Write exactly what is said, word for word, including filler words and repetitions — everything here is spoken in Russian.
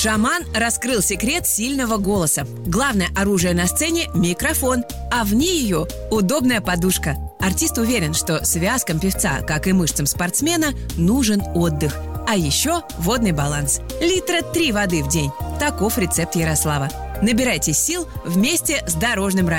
Шаман раскрыл секрет сильного голоса. Главное оружие на сцене – микрофон, а вне ее – удобная подушка. Артист уверен, что связкам певца, как и мышцам спортсмена, нужен отдых. А еще водный баланс. Литра три воды в день. Таков рецепт Ярослава. Набирайте сил вместе с Дорожным радио.